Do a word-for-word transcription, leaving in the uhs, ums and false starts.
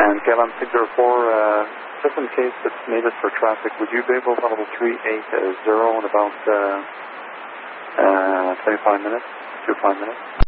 And K L M six zero four, uh, just in case it's needed for traffic, would you be able to level three eight zero in about uh, uh, twenty-five minutes, twenty-five minutes?